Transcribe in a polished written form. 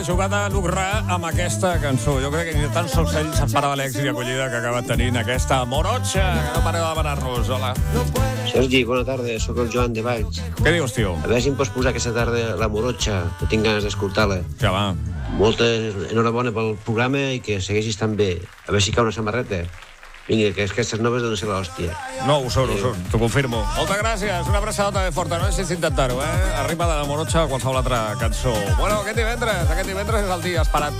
Jugat a lucrar amb aquesta cançó. Jo crec que ni tan sols ell s'esperava l'èxit i acollida que acaba tenint aquesta Morocha, que no pareu de demanar-nos. Hola. Sergi, bona tarda, sóc el Joan de Valls. Què dius, tio? A veure si em pots posar aquesta tarda la Morocha, que tinc ganes d'escoltar-la. Ja va. Molta enhorabona pel programa i que segueixis tan bé. A veure si cau una samarreta. Vinga, que aquestes noves deuen ser l'hòstia. No, ho són, t'ho confirmo. Moltes gràcies, una abraçada també forta. No deixis d'intentar-ho, Arriba de la Morocha o qualsevol altra cançó. Bueno, aquest divendres és el dia esperat